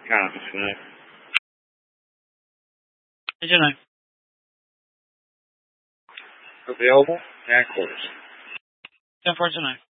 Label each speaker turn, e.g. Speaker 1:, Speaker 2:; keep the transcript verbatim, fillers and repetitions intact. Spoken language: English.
Speaker 1: Copy tonight.
Speaker 2: Agent nine.
Speaker 1: Available at quarters.
Speaker 2: ten four tonight.